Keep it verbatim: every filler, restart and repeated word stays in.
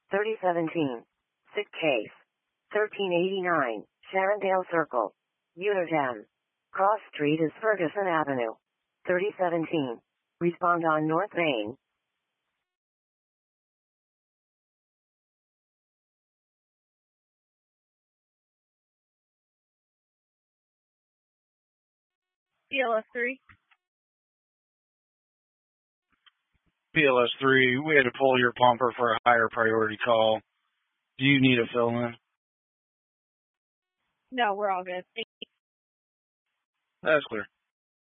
thirty seventeen. Sick case. thirteen eighty-nine, Sharondale Circle. Unit M. Cross Street is Ferguson Avenue. thirty seventeen. Respond on North Main. P L S three. P L S three, we had to pull your pumper for a higher priority call. Do you need a fill-in? No, we're all good. That's clear.